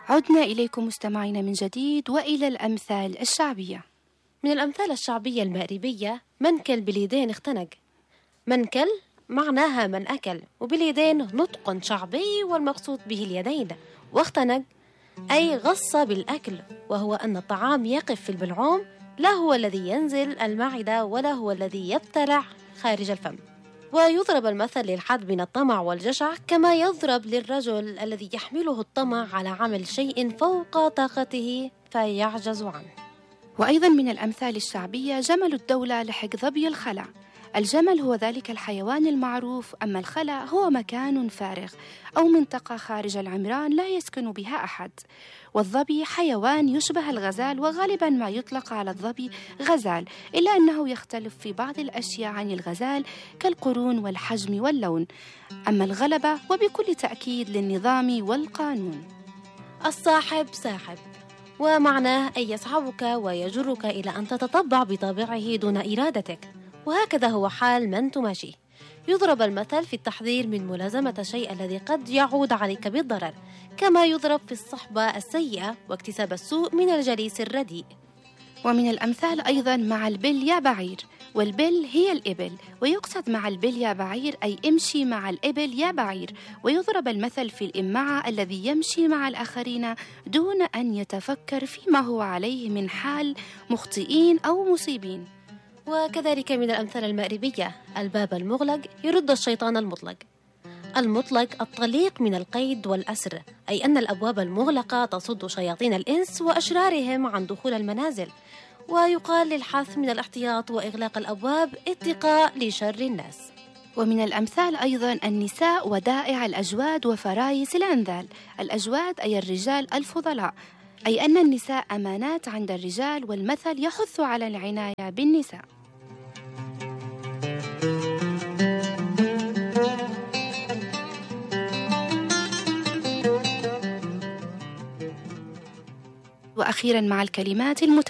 عدنا إليكم مستمعين من جديد وإلى الأمثال الشعبية. من الأمثال الشعبية المأربية منكل باليدين اختنق. منكل معناها من أكل، وباليدين نطق شعبي والمقصود به اليدين، واختنق أي غص بالأكل، وهو أن الطعام يقف في البلعوم، لا هو الذي ينزل المعدة ولا هو الذي يبتلع خارج الفم. ويضرب المثل للحد من الطمع والجشع، كما يضرب للرجل الذي يحمله الطمع على عمل شيء فوق طاقته فيعجز عنه. وأيضا من الأمثال الشعبية جمل الدولة لحق ظبي الخلع. الجمل هو ذلك الحيوان المعروف، أما الخلع هو مكان فارغ أو منطقة خارج العمران لا يسكن بها أحد. والظبي حيوان يشبه الغزال، وغالبا ما يطلق على الظبي غزال، إلا أنه يختلف في بعض الأشياء عن الغزال كالقرون والحجم واللون. أما الغلبة وبكل تأكيد للنظام والقانون. الصاحب ساحب، ومعناه أن يصحبك ويجرك إلى أن تتطبع بطبعه دون إرادتك، وهكذا هو حال من تماشيه. يضرب المثل في التحذير من ملازمة الشيء الذي قد يعود عليك بالضرر، كما يضرب في الصحبة السيئة واكتساب السوء من الجليس الرديء. ومن الأمثال أيضا مع البل يا بعير، والبل هي الإبل، ويقصد مع البل يا بعير أي امشي مع الإبل يا بعير. ويضرب المثل في الإمعة الذي يمشي مع الآخرين دون أن يتفكر فيما هو عليه من حال مخطئين أو مصيبين. وكذلك من الأمثال المأربية الباب المغلق يرد الشيطان المطلق. المطلق الطليق من القيد والأسر، أي أن الأبواب المغلقة تصد شياطين الإنس وأشرارهم عن دخول المنازل. ويقال للحث من الاحتياط وإغلاق الأبواب اتقاء لشر الناس. ومن الأمثال أيضا النساء ودائع الأجواد وفرايس الأنذال. الأجواد أي الرجال الفضلاء، أي أن النساء أمانات عند الرجال، والمثل يحث على العناية بالنساء. وأخيرا مع الكلمات